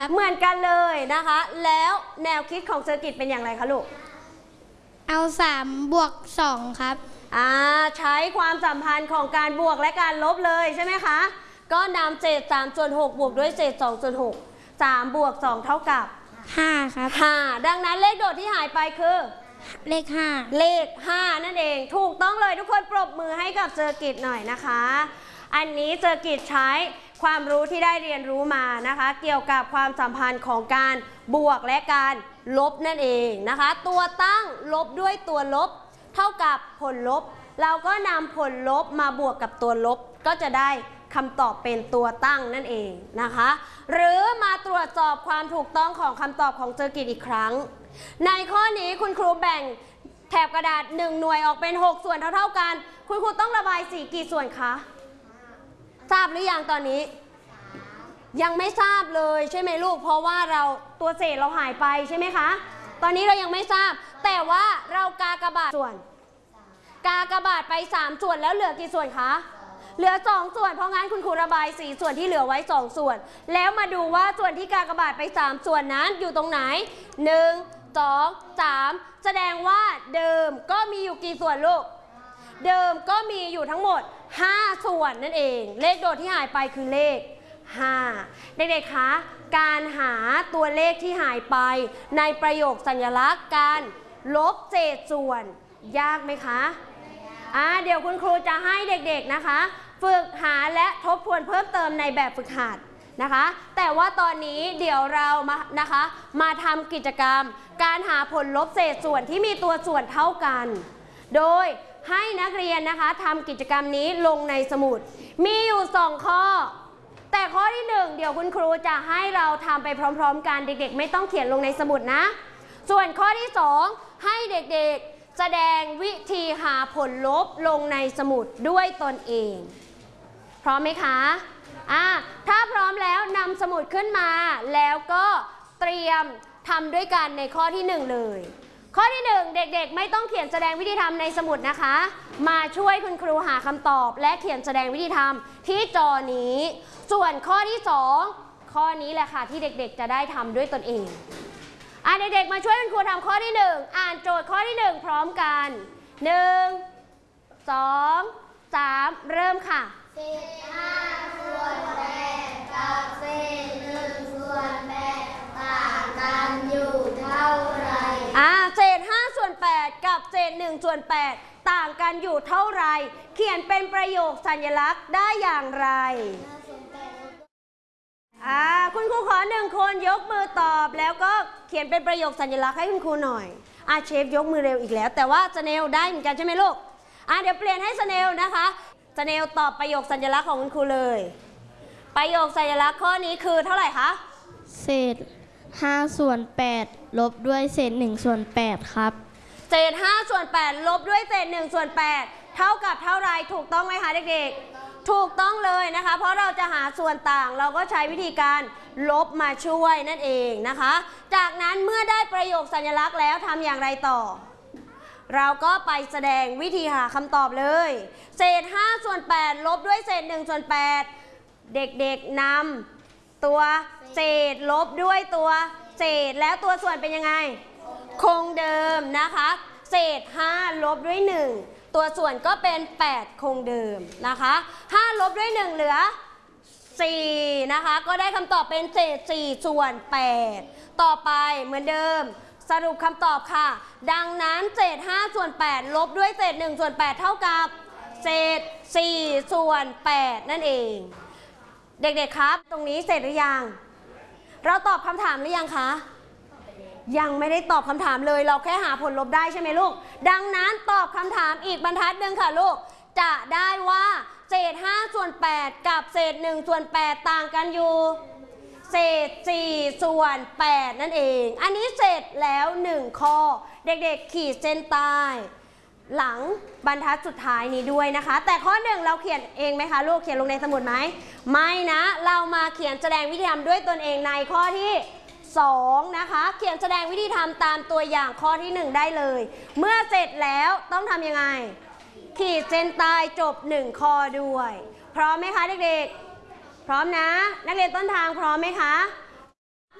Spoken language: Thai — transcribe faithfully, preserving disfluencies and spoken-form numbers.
เหมือนกันเลยนะคะแล้วแนวคิดของเซอร์กิตเป็นอย่างไรคะลูกเอาสามบวกสองครับอ่าใช้ความสัมพันธ์ของการบวกและการลบเลยใช่ไหมคะก็นำเศษสามส่วนหกบวกด้วยเศษสองส่วนหก สามบวกสองเท่ากับห้าครับห้าดังนั้นเลขโดดที่หายไปคือเลขห้าเลขห้านั่นเองถูกต้องเลยทุกคนปรบมือให้กับเซอร์กิตหน่อยนะคะอันนี้เซอร์กิตใช้ความรู้ที่ได้เรียนรู้มานะคะเกี่ยวกับความสัมพันธ์ของการบวกและการลบนั่นเองนะคะตัวตั้งลบด้วยตัวลบเท่ากับผลลบเราก็นำผลลบมาบวกกับตัวลบก็จะได้คำตอบเป็นตัวตั้งนั่นเองนะคะหรือมาตรวจสอบความถูกต้องของคำตอบของเซอร์กิตอีกครั้งในข้อนี้คุณครูแบ่งแถบกระดาษหนึ่งหน่วยออกเป็นหกส่วนเท่าๆกันคุณครูต้องระบายสีกี่ส่วนคะทราบหรือยังตอนนี้ยังไม่ทราบเลยใช่ไหมลูกเพราะว่าเราตัวเศษเราหายไปใช่ไหมคะตอนนี้เรายังไม่ทราบแต่ว่าเรากากบาทส่วนกากบาทไปสามส่วนแล้วเหลือกี่ส่วนคะเหลือสองส่วนเพราะงั้นคุณครูระบายสีส่วนที่เหลือไว้สองส่วนแล้วมาดูว่าส่วนที่กากบาทไปสามส่วนนั้นอยู่ตรงไหนหนึ่ง สอง สามแสดงว่าเดิมก็มีอยู่กี่ส่วนลูกเดิมก็มีอยู่ทั้งหมดห้าส่วนนั่นเองเลขโดดที่หายไปคือเลขห้าเด็กๆคะการหาตัวเลขที่หายไปในประโยคสัญลักษณ์การลบเศษส่วนยากไหมคะอ่าเดี๋ยวคุณครูจะให้เด็กๆนะคะฝึกหาและทบทวนเพิ่มเติมในแบบฝึกหัดนะคะแต่ว่าตอนนี้เดี๋ยวเรามานะคะมาทำกิจกรรมการหาผลลบเศษส่วนที่มีตัวส่วนเท่ากันโดยให้นักเรียนนะคะทำกิจกรรมนี้ลงในสมุดมีอยู่สองข้อแต่ข้อที่หนึ่งเดี๋ยวคุณครูจะให้เราทำไปพร้อมๆกันเด็กๆไม่ต้องเขียนลงในสมุดนะส่วนข้อที่สองให้เด็กๆแสดงวิธีหาผลลบลงในสมุดด้วยตนเองพร้อมไหมคะอ่าถ้าพร้อมแล้วนำสมุดขึ้นมาแล้วก็เตรียมทำด้วยกันในข้อที่หนึ่งเลยข้อที่หนึ่งเด็กๆไม่ต้องเขียนแสดงวิธีทำในสมุดนะคะมาช่วยคุณครูหาคำตอบและเขียนแสดงวิธีทำที่จอนี้ส่วนข้อที่สองข้อนี้แหละค่ะที่เด็กๆจะได้ทำด้วยตนเองอ่ะเด็กๆมาช่วยคุณครูทำข้อที่หนึ่งอ่านโจทย์ข้อที่หนึ่งพร้อมกันหนึ่ง สอง สามเริ่มค่ะเศษห้าส่วนแปดกับเศษหนึ่งส่วนแปดต่างกันอยู่เท่าไรอ่าเศษห้าส่วนแปดกับเศษหนึ่งส่วนแปดต่างกันอยู่เท่าไรเขียนเป็นประโยคสัญลักษณ์ได้อย่างไรอ่าคุณครูขอหนึ่งคนยกมือตอบแล้วก็เขียนเป็นประโยคสัญลักษณ์ให้คุณครูหน่อยอ่าเชฟยกมือเร็วอีกแล้วแต่ว่าสเนลได้เหมือนกันใช่ไหมลูกอ่าเดี๋ยวเปลี่ยนให้สเนลนะคะสเนลตอบประโยคสัญลักษณ์ของคุณครูเลยประโยคสัญลักษณ์ข้อนี้คือเท่าไหร่คะเศษห้าส่วนแปดลบด้วยเศษหนึ่งส่วนแปดครับเศษห้าส่วนแปดลบด้วยเศษหนึ่งส่วนแปดเท่ากับเท่าไรถูกต้องไหมคะเด็กๆถูกต้องเลยนะคะเพราะเราจะหาส่วนต่างเราก็ใช้วิธีการลบมาช่วยนั่นเองนะคะจากนั้นเมื่อได้ประโยคสัญลักษณ์แล้วทำอย่างไรต่อเราก็ไปแสดงวิธีหาคำตอบเลยเศษห้าส่วนแปดลบด้วยเศษหนึ่งส่วนแปดเด็กๆนำตัวเศษลบด้วยตัวเศษแล้วตัวส่วนเป็นยังไงคงเดิมนะคะเศษห้าลบด้วยหนึ่งตัวส่วนก็เป็นแปดคงเดิมนะคะห้าลบด้วยหนึ่งเหลือสี่นะคะก็ได้คำตอบเป็นเศษสี่ส่วนแปดต่อไปเหมือนเดิมสรุปคำตอบค่ะดังนั้นเศษห้าส่วนแปดลบด้วยเศษหนึ่งส่วนแปดเท่ากับเศษสี่ส่วนแปดนั่นเองเด็กๆครับตรงนี้เสร็จหรือยังเราตอบคำถามหรือยังคะยังไม่ได้ตอบคำถามเลยเราแค่หาผลลบได้ใช่ไหมลูกดังนั้นตอบคำถามอีกบรรทัดหนึ่งค่ะลูกจะได้ว่าเศษห้าส่วนแปดกับเศษหนึ่งส่วนแปดต่างกันอยู่เศษสี่ส่วนแปดนั่นเองอันนี้เสร็จแล้วหนึ่งข้อเด็กๆขีดเส้นใต้หลังบรรทัดสุดท้ายนี้ด้วยนะคะแต่ข้อหนึ่งเราเขียนเองไหมคะลูกเขียนลงในสมุดไหมไม่นะเรามาเขียนแสดงวิธีทำด้วยตนเองในข้อที่สองนะคะเขียนแสดงวิธีทำตามตัวอย่างข้อที่หนึ่งได้เลยเมื่อเสร็จแล้วต้องทำยังไงขีดเส้นใต้จบหนึ่งข้อด้วยพร้อมไหมคะเด็กๆพร้อมนะนักเรียนต้นทางพร้อมไหมคะ